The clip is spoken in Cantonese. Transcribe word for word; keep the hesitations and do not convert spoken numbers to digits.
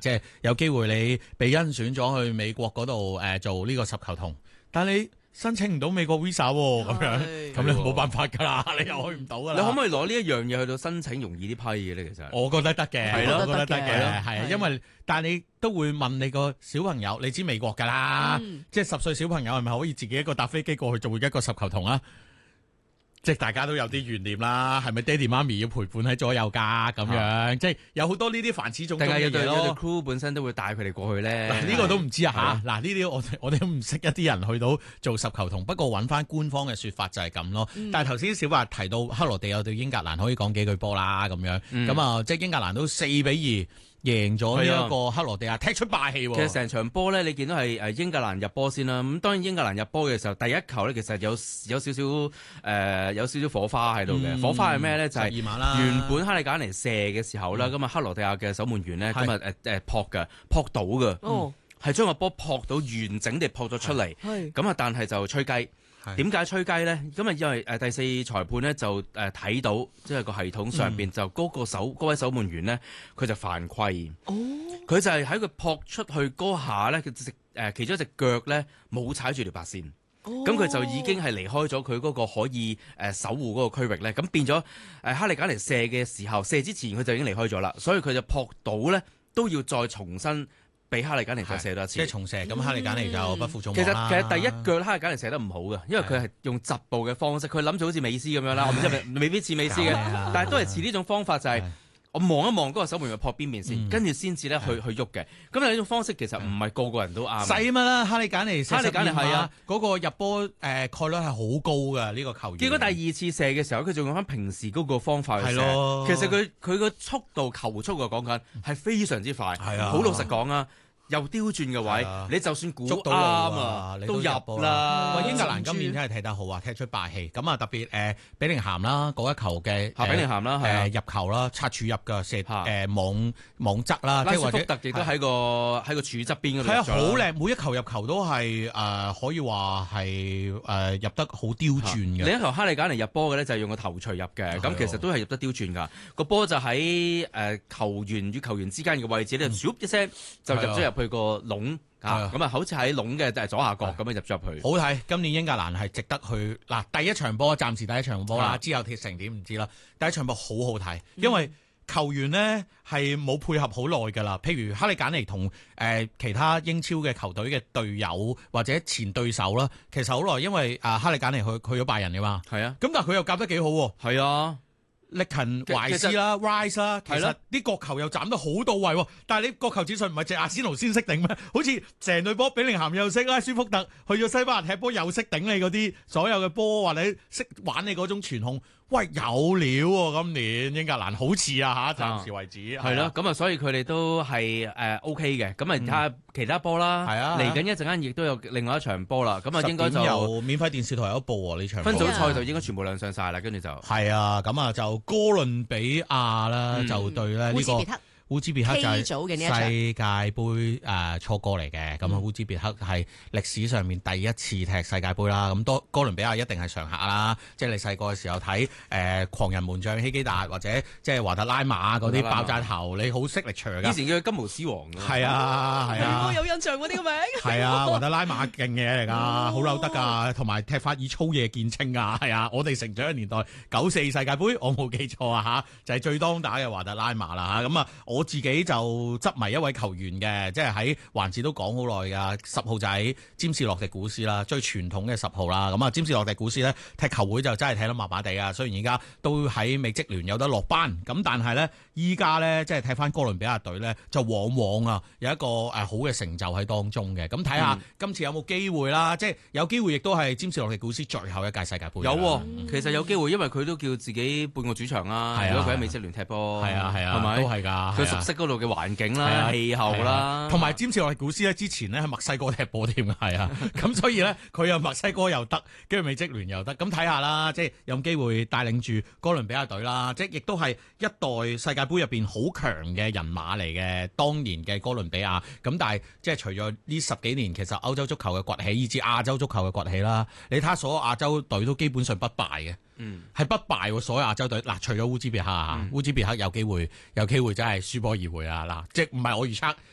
即係有機會你被甄選咗去美國嗰度誒做呢個十球童，但係你申請唔到美國 visa 喎，咁樣咁你冇辦法㗎啦，你又去唔到㗎啦。 你可唔可以攞呢一樣嘢去到申請容易啲批嘅咧？其實我覺得得嘅， 係咯我覺得得嘅，係啊， 係因為但係你都會問你個小朋友，你知美國㗎啦， 嗯即係十歲小朋友係咪可以自己一個搭飛機過去做一個十球童啊？即係大家都有啲懸念啦，係咪爹哋媽咪要陪伴喺左右㗎咁樣？ 啊、 即係有好多呢啲凡此種種嘅定係有對有對嘢咯。 crew 本身都會帶佢哋過去咧？ 嗱呢個都唔知啊嚇！嗱呢啲我我哋都唔識一啲人去到做十球童，不過揾翻官方嘅説法就係咁咯。 嗯、 但係頭先小白提到克羅地亞對英格蘭可以講幾句波啦咁樣，咁啊、嗯、即係英格蘭都四比二。贏咗呢一個克羅地亞，踢出霸氣喎。 其實成場波咧，你見到係誒英格蘭入波先啦。咁當然英格蘭入波嘅時候，第一球咧其實有有少少誒、呃、有少少火花喺度嘅。嗯、火花係咩咧？就係、是、原本哈利簡尼射嘅時候啦，咁啊、嗯、克羅地亞嘅守門員咧，咁啊誒誒撲嘅撲到嘅，係將個波撲到完整地撲咗出嚟。咁啊，但係就吹雞。點解吹雞咧？咁啊，因為誒第四裁判咧就誒睇到，即係個系統上邊就嗰個守嗰位守門員咧，佢就犯規。哦，佢就係喺佢撲出去嗰下咧，佢隻誒其中一隻腳咧冇踩住條白線。哦，咁佢就已經係離開咗佢嗰個可以誒守護嗰個區域咧。咁變咗誒哈利簡尼射嘅時候，射之前佢就已經離開咗啦。所以佢就撲到咧，都要再重新。俾哈利簡尼再射多一次， 即係重射，咁、嗯、哈利簡尼就不負眾望啦。 其實其實第一腳哈利簡尼射得唔好嘅，因為佢係用疾步嘅方式，佢諗住好似美斯咁樣啦，我唔知未必似美斯嘅，但係都係似呢種方法，就係我望一望嗰個守門員撲邊邊先，跟住先至咧去去喐嘅。咁但係呢種方式其實唔係個個人都啱。 細乜啦，哈利簡尼， 哈利簡尼係啊， 嗰個入波誒概率係好高㗎呢、這個球員。 結果第二次射嘅時候，佢仲用翻平時嗰個方法去射。 咯， 其實佢佢個速度球速啊講緊係非常之快。係啊，好老實講啊。又刁轉嘅位，啊、你就算估啱啊，都入啦。 英格蘭今年真係踢得好啊，踢出霸氣。咁啊，特別誒、呃、比寧咸啦，嗰一球嘅夏比寧咸啦，誒、 呃、入球啦，擦柱入嘅射誒、呃、網網側啦， 即係或者特亦都喺個喺個柱側邊嗰度。係啊， 好靚，每一球入球都係誒、呃、可以話係誒入得好刁轉嘅。 另一球哈利簡尼入波嘅咧就係用個頭槌入嘅，咁、啊、其實都係入得刁轉㗎。個波就喺誒、呃、球員與球員之間嘅位置咧，唰、嗯、一聲就入咗入去個籠啊，咁啊，好似喺籠嘅左下角咁樣入咗入去。 好睇，今年英格蘭係值得去嗱，第一場波暫時第一場波啦，啊、之後踢成點唔知啦。第一場波好好睇，因為球員呢係冇配合好耐㗎啦。譬如哈利簡尼同誒其他英超嘅球隊嘅隊友或者前對手啦，其實好耐，因為啊哈利簡尼去去咗拜仁㗎嘛。係啊，咁但係佢又夾得幾好喎。 係啊。 力勤懷斯啦 ，Rice 啦，其實啲角球又斬得好到位，但係你角球指數唔係隻阿仙奴先識頂咩？好似成隊波比寧咸又識啦，舒福特去咗西班牙踢波又識頂你嗰啲所有嘅波，或者識玩你嗰種傳控。喂，有料喎！今年英格蘭好似啊嚇，暫時為止係咯，咁啊，所以佢哋都係誒 O K 嘅。咁啊，睇下其他波啦。係啊，嚟緊一陣間亦都有另外一場波啦。咁啊，應該就有免費電視台有一播喎呢場。 分組賽就應該全部亮相晒啦，跟住就係啊，咁啊就哥倫比亞啦，嗯、就對咧呢、這個。烏茲別克就係世界盃誒錯過嚟嘅，咁啊烏茲別克係歷史上面第一次踢世界盃啦。咁多哥倫比亞一定係常客啦，即係你細個嘅時候睇誒、呃、狂人門將希基達或者即係華特拉馬嗰啲爆炸頭，你好識力場㗎。 以前叫佢金毛獅王㗎。 係啊係啊， 我有印象喎呢個名。 係啊，華特拉馬勁嘢嚟㗎，好扭得㗎，同埋踢法以粗野見稱㗎。係啊，我哋成長嘅年代九四世界盃，我冇記錯啊嚇，就係、是、最當打嘅華特拉馬啦嚇。咁啊我自己就執迷一位球員嘅，即係喺環節都講好耐噶，十號仔詹士洛迪古斯啦，最傳統嘅十號啦。咁啊，詹士洛迪古斯呢，踢球會就真係睇得麻麻地啊。雖然而家都喺美職聯有得落班，咁但係呢，依家呢，即係睇翻哥倫比亞隊呢，就往往啊有一個誒好嘅成就喺當中嘅。咁睇下今次有冇機會啦，嗯、即係有機會亦都係詹士洛迪古斯最後一屆世界盃。 有、啊，嗯、其實有機會，因為佢都叫自己半個主場啦。啊、如果佢喺美職聯踢波，係啊係啊，係咪、啊、都係㗎？佢熟悉嗰度嘅環境啦、氣候啦， 同埋詹士洛迪古斯咧，之前咧喺墨西哥踢波添啊，係啊，咁所以咧佢又墨西哥又得，跟住美職聯又得，咁睇下啦，即係有機會帶領住哥倫比亞隊啦，即係亦都係一代世界盃入邊好強嘅人馬嚟嘅，當年嘅哥倫比亞，咁但係即係除咗呢十幾年，其實歐洲足球嘅崛起，以至亞洲足球嘅崛起啦，你睇下所有亞洲隊都基本上不敗嘅。嗯，係不敗喎，所有亞洲隊嗱，除咗烏茲別克啊，烏茲別克有機會，有機會真係輸波而回啊！嗱，即係唔係我預測，